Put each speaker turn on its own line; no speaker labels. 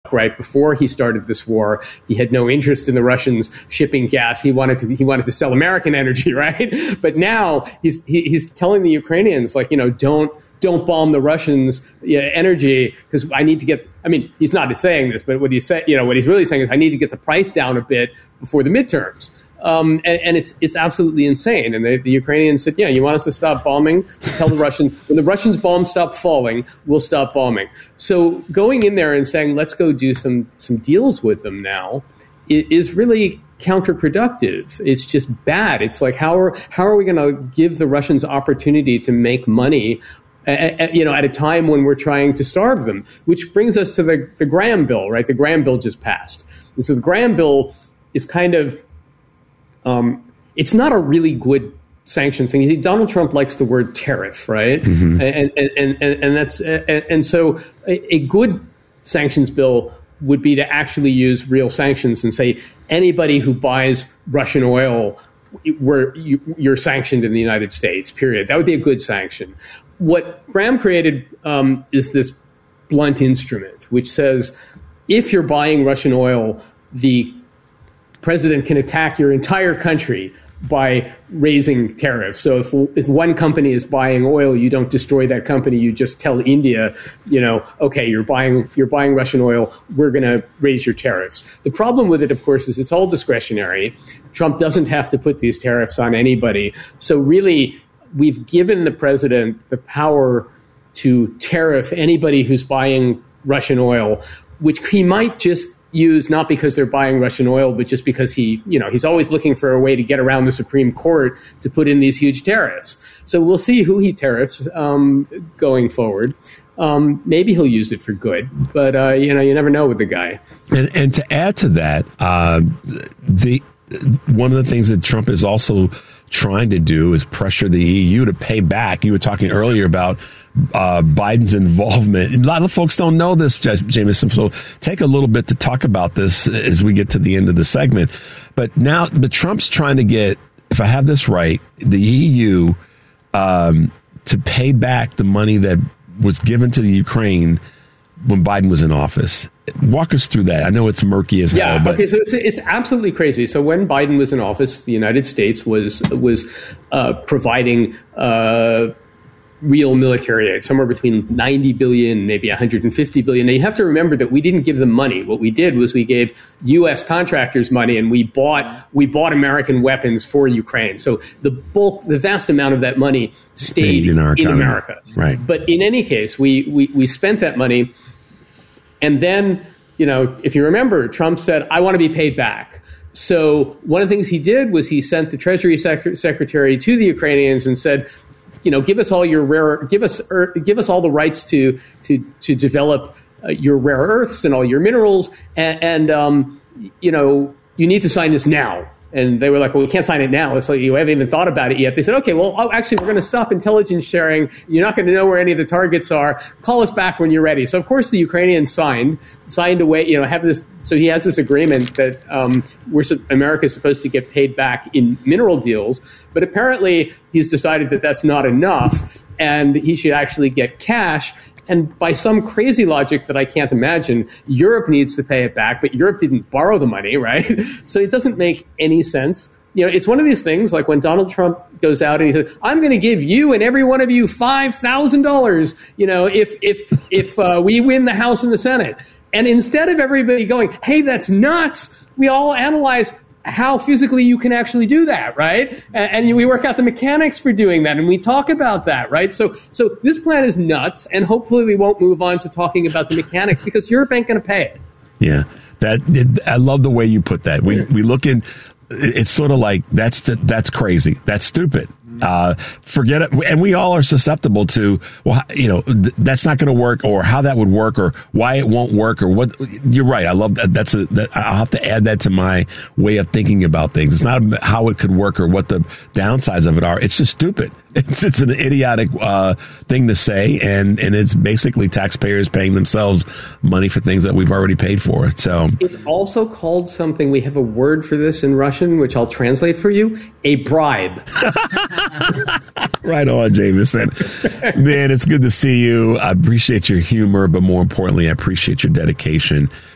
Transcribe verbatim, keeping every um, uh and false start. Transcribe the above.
right? Before he started this war, he had no interest in the Russians shipping gas. He wanted to he wanted to sell American energy, right? But now he's he, he's telling the Ukrainians, like, you know, don't don't bomb the Russians' yeah, energy, because I need to get. I mean, he's not saying this, but what he's saying, you know, what he's really saying is, I need to get the price down a bit before the midterms. Um, and, and it's it's absolutely insane. And they, the Ukrainians said, yeah, you want us to stop bombing? Tell the Russians, when the Russians' bombs stop falling, we'll stop bombing. So going in there and saying, let's go do some some deals with them now, is really counterproductive. It's just bad. It's like, how are how are we going to give the Russians opportunity to make money, at, you know, at a time when we're trying to starve them? Which brings us to the, the Graham bill, right? The Graham bill just passed. And so the Graham bill is kind of, um, it's not a really good sanctions thing. You see, Donald Trump likes the word tariff, right? Mm-hmm. And, and, and, and, and that's, and, and so a, a good sanctions bill would be to actually use real sanctions and say, anybody who buys Russian oil, where you, you're sanctioned in the United States, period. That would be a good sanction. What Graham created um, is this blunt instrument, which says, if you're buying Russian oil, the president can attack your entire country by raising tariffs. So if if one company is buying oil, you don't destroy that company. You just tell India, you know, okay, you're buying you're buying Russian oil. We're going to raise your tariffs. The problem with it, of course, is it's all discretionary. Trump doesn't have to put these tariffs on anybody. So really, we've given the president the power to tariff anybody who's buying Russian oil, which he might just use not because they're buying Russian oil, but just because he, you know, he's always looking for a way to get around the Supreme Court to put in these huge tariffs. So we'll see who he tariffs um, going forward. Um, maybe he'll use it for good, but uh, you know, you never know with the guy.
And, and to add to that, uh, the one of the things that Trump is also trying to do is pressure the E U to pay back. You were talking earlier about uh, Biden's involvement. A lot of folks don't know this, Jameson, so take a little bit to talk about this as we get to the end of the segment. But now, but Trump's trying to get, if I have this right, the E U um, to pay back the money that was given to the Ukraine when Biden was in office. Walk us through that. I know it's murky as
yeah,
hell. But
okay, so it's, it's absolutely crazy. So when Biden was in office, the United States was was uh, providing uh, real military aid, somewhere between ninety billion, maybe one hundred fifty billion. Now you have to remember that we didn't give them money. What we did was we gave U S contractors money, and we bought we bought American weapons for Ukraine. So the bulk, the vast amount of that money stayed in, our in America.
Right.
But in any case, we we we spent that money. And then, you know, if you remember, Trump said, I want to be paid back. So one of the things he did was he sent the Treasury Sec- Secretary to the Ukrainians and said, you know, give us all your rare, give us, er, give us all the rights to to to develop uh, your rare earths and all your minerals, and, and um, you know, you need to sign this now. And they were like, well, we can't sign it now. So you haven't even thought about it yet. They said, okay, well, oh, actually, we're going to stop intelligence sharing. You're not going to know where any of the targets are. Call us back when you're ready. So, of course, the Ukrainians signed, signed away, you know, have this. So he has this agreement that um, we're, America is supposed to get paid back in mineral deals. But apparently he's decided that that's not enough, and he should actually get cash. And by some crazy logic that I can't imagine, Europe needs to pay it back, but Europe didn't borrow the money, right? So it doesn't make any sense. You know, it's one of these things like when Donald Trump goes out and he says, I'm going to give you and every one of you five thousand dollars, you know, if if if uh, we win the House and the Senate. And instead of everybody going, hey, that's nuts, we all analyze how physically you can actually do that, right? And, and we work out the mechanics for doing that, and we talk about that, right? So, so this plan is nuts, and hopefully we won't move on to talking about the mechanics because Europe ain't going to pay it.
Yeah, that I love the way you put that. We we look in. It's sort of like that's that's crazy. That's stupid. Uh, forget it. And we all are susceptible to, well, you know, th- that's not going to work, or how that would work, or why it won't work, or what. You're right. I love that. That's a, that, I'll have to add that to my way of thinking about things. It's not how it could work or what the downsides of it are. It's just stupid. It's, it's an idiotic uh, thing to say. And, and it's basically taxpayers paying themselves money for things that we've already paid for. So
it's also called something. We have a word for this in Russian, which I'll translate for you. A bribe.
Right on, Jameson. Man, it's good to see you. I appreciate your humor, but more importantly, I appreciate your dedication